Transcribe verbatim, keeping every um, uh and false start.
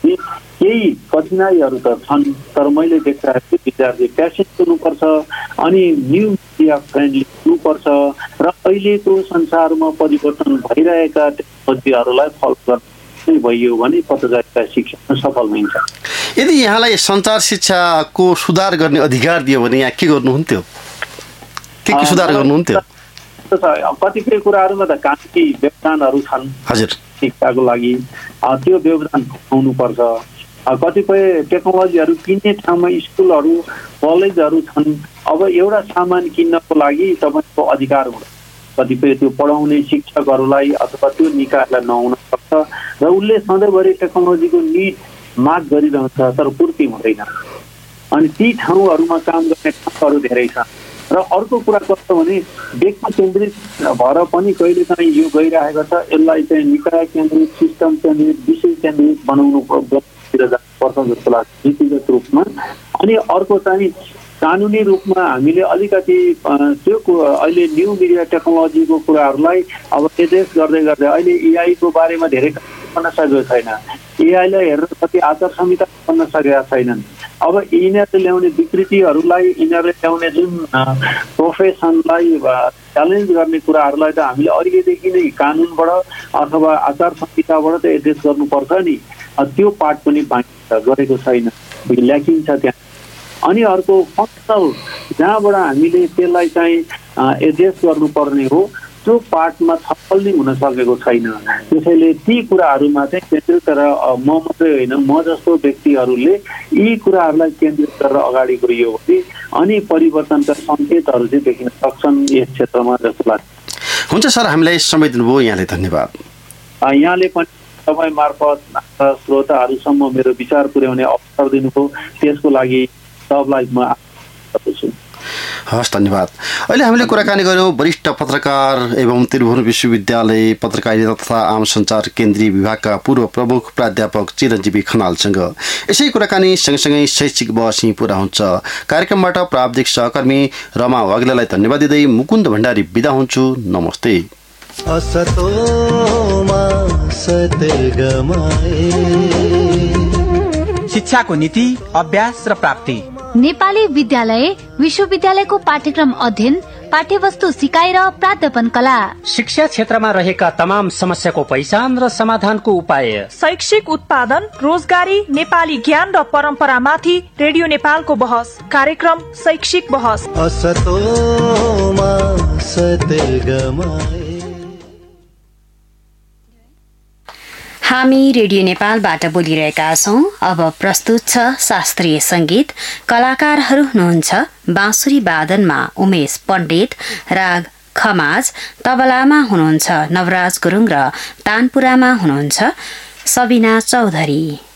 पनि केही कठिनाइहरू त छन्, तर मैले देखाएको विद्यार्थी प्यासेन्ट हुनुपर्छ अनि न्यू मिडिया फ्रेन्डली हुनुपर्छ र अहिलेको संसारमा परिवर्तन भइरहेका टेक्नोलोजीहरूलाई फलो गर्ने भइयो भने पत्रकारिता शिक्षा सफल हुन्छ। यदि यहाँलाई सञ्चार शिक्षाको सुधार गर्ने अधिकार दियो भने यहाँ के गर्नुहुन्थ्यो, के के सुधार गर्नुहुन्थ्यो? कतिपय कुराहरूमा त कानुनी व्यवधानहरू छन् हजुर शिक्षाको लागि, त्यो व्यवधान हुनुपर्छ। कतिपय टेक्नोलोजीहरू किन्ने ठाउँमा स्कुलहरू कलेजहरू छन्, अब एउटा सामान किन्नको लागि तपाईँको अधिकार हुँदैन, कतिपय त्यो पढाउने शिक्षकहरूलाई अथवा त्यो निकायलाई नहुन सक्छ र उसले सधैँभरि टेक्नोलोजीको निड माग गरिरहन्छ तर पूर्ति हुँदैन। अनि ती ठाउँहरूमा काम गर्ने ठाउँहरू धेरै छन्। र अर्को कुरा कस्तो भने व्यक्ति केन्द्रित भएर पनि कहिलेकाहीँ यो गइरहेको छ, यसलाई चाहिँ निकाय केन्द्रित, सिस्टम केन्द्रित, विषय केन्द्रित बनाउनु पर्छ जस्तो लाग्छ नीतिगत रूपमा। अनि अर्को चाहिँ कानुनी रूपमा हामीले अलिकति त्यो अहिले न्यू मिडिया टेक्नोलोजीको कुराहरूलाई अब एड्रेस गर्दै गर्दै अहिले एआईको बारेमा धेरै बन्न सकेको छैन, एआईलाई हेरेर कति आचार संहिता बन्न सकेका छैनन्। अब यिनीहरूले ल्याउने विकृतिहरूलाई, यिनीहरूले ल्याउने जुन प्रोफेसनलाई च्यालेन्ज गर्ने कुराहरूलाई त हामीले अहिलेदेखि नै कानुनबाट अथवा आचार संहिताबाट त एड्रेस गर्नुपर्छ नि, त्यो पार्ट पनि बाँकी गरेको छैन, ल्याकिङ छ त्यहाँ। अनि अर्को फङ्सनल जहाँबाट हामीले त्यसलाई चाहिँ एड्रेस गर्नुपर्ने हो त्यो पार्टमा छलफल नै हुन सकेको छैन। त्यसैले ती कुराहरूमा चाहिँ केन्द्रित गरेर म मात्रै होइन, म जस्तो व्यक्तिहरूले यी कुराहरूलाई केन्द्रित गरेर अगाडि गइयो भने अनि परिवर्तनका सङ्केतहरू चाहिँ देखिन सक्छन् यस क्षेत्रमा जस्तो लाग्छ। हुन्छ सर, हामीलाई समय दिनुभयो, यहाँले धन्यवाद। यहाँले पनि तपाईँ मार्फत श्रोताहरूसम्म मेरो विचार पुर्याउने अवसर दिनुभयो, त्यसको लागि सबलाई म आभारी छु। हस्, धन्यवाद। अहिले हामीले कुराकानी गऱ्यौँ वरिष्ठ पत्रकार एवं त्रिभुवन विश्वविद्यालय पत्रकारिता तथा आम सञ्चार केन्द्रीय विभागका पूर्व प्रमुख प्राध्यापक चिरञ्जीवी खनालसँग। यसै कुराकानी सँगसँगै शैक्षिक बहस यहीँ पुरा हुन्छ। कार्यक्रमबाट प्राविधिक सहकर्मी रमा वाग्लेलाई धन्यवाद दिँदै मुकुन्द भण्डारी बिदा हुन्छु। नमस्ते। शिक्षाको नीति, अभ्यास र प्राप्ति, नेपाली विद्यालय विश्वविद्यालयको पाठ्यक्रम अध्ययन, पाठ्यवस्तु सिकाइ र प्राध्यापन कला, शिक्षा क्षेत्रमा रहेका तमाम समस्याको पहिचान र समाधानको उपाय, शैक्षिक उत्पादन, रोजगारी, नेपाली ज्ञान र परम्परामाथि रेडियो नेपालको बहस कार्यक्रम शैक्षिक बहस। हामी रेडियो नेपालबाट बोलिरहेका छौं। अब प्रस्तुत छ शास्त्रीय संगीत। कलाकारहरू हुनुहुन्छ बाँसुरी वादनमा उमेश पण्डित, राग खमाज, तबलामा हुनुहुन्छ नवराज गुरुङ र तानपुरामा हुनुहुन्छ सबिना चौधरी।